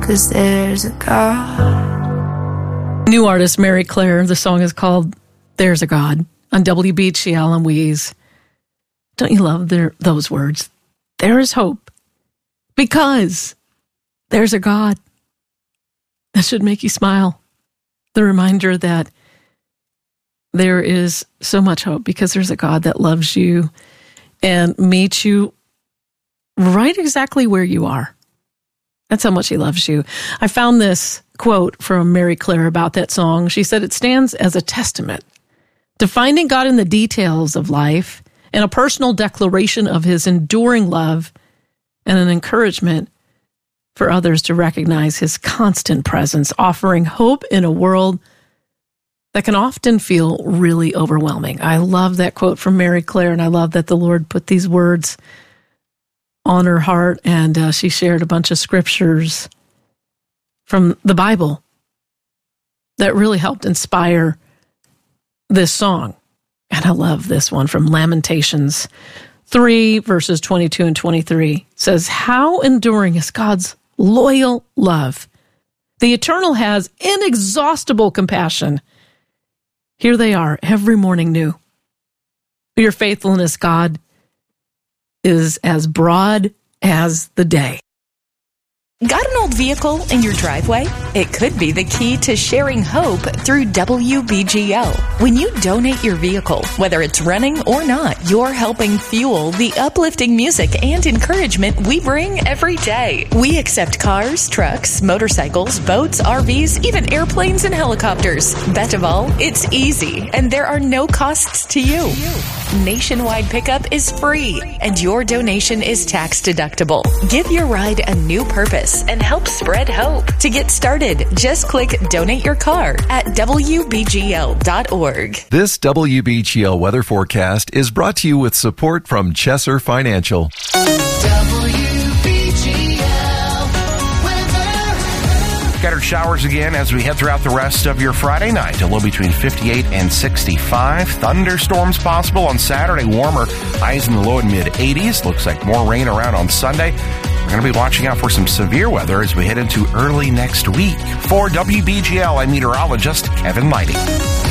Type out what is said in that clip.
'cause there's a God. New artist Mary Claire. The song is called There's a God on WBGL and Weeze. Don't you love those words? There is hope because there's a God. That should make you smile. The reminder that there is so much hope because there's a God that loves you and meets you right exactly where you are. That's how much he loves you. I found this quote from Mary Claire about that song. She said, it stands as a testament to finding God in the details of life and a personal declaration of his enduring love and an encouragement for others to recognize his constant presence, offering hope in a world that can often feel really overwhelming. I love that quote from Mary Claire, and I love that the Lord put these words on her heart, and she shared a bunch of scriptures from the Bible that really helped inspire this song. And I love this one from Lamentations 3, verses 22 and 23. It says, how enduring is God's loyal love. The Eternal has inexhaustible compassion. Here they are, every morning new. Your faithfulness, God, is as broad as the day. Got an old vehicle in your driveway? It could be the key to sharing hope through WBGL. When you donate your vehicle, whether it's running or not, you're helping fuel the uplifting music and encouragement we bring every day. We accept cars, trucks, motorcycles, boats, RVs, even airplanes and helicopters. Best of all, it's easy and there are no costs to you. Nationwide pickup is free and your donation is tax deductible. Give your ride a new purpose and help spread hope. To get started, just click Donate Your Car at WBGL.org. This WBGL weather forecast is brought to you with support from Chesser Financial. Scattered showers again as we head throughout the rest of your Friday night. A low between 58 and 65. Thunderstorms possible on Saturday. Warmer highs in the low and mid 80s. Looks like more rain around on Sunday. We're going to be watching out for some severe weather as we head into early next week. For WBGL, I'm meteorologist Kevin Lighty.